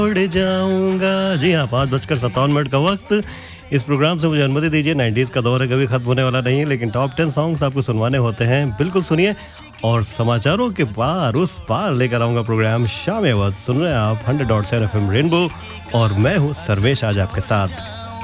उड़ जाऊंगा। जी हाँ, 5:57 का वक्त। इस प्रोग्राम से मुझे अनुमति दीजिए। 90s का दौर है, कभी खत्म होने वाला नहीं है, लेकिन टॉप 10 सॉन्ग्स आपको सुनवाने होते हैं। बिल्कुल सुनिए। और समाचारों के पार उस पार लेकर आऊंगा प्रोग्राम शाम वक्त। सुन रहे हैं आप 100.7 FM रेनबो और मैं हूँ सर्वेश आज आपके साथ।